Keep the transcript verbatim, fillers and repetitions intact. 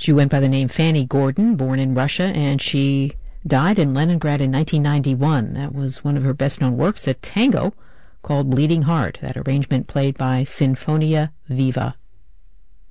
She went by the name Fanny Gordon, born in Russia, and she died in Leningrad in nineteen ninety-one. That was one of her best-known works, a tango called Bleeding Heart, that arrangement played by Sinfonia Viva.